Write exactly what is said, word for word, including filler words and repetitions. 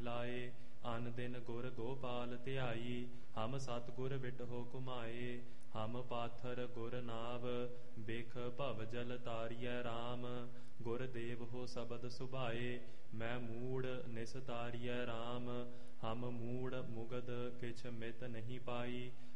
ਲਾਏ। ਅਨ ਦਿਨ ਗੁਰ ਗੋਪਾਲ ਧਿਆਈ, ਹਮ ਸਤਿਗੁਰ ਵਿਟਹੁ ਘੁਮਾਏ। ਹਮ ਪਾਥਰ ਗੁਰ ਨਾਵ, ਬਿਖ ਭਵ ਜਲ ਤਾਰੀਐ ਰਾਮ। ਗੁਰ ਦੇਵ ਹੋ ਸ਼ਬਦ ਸੁਭਾਏ, ਮੈਂ ਮੂੜ ਨਿਸਤਾਰੀਐ ਰਾਮ। ਹਮ ਮੂੜ ਮੁਗਧ ਕਿਛ ਮਿਤ ਨਹੀਂ ਪਾਈ,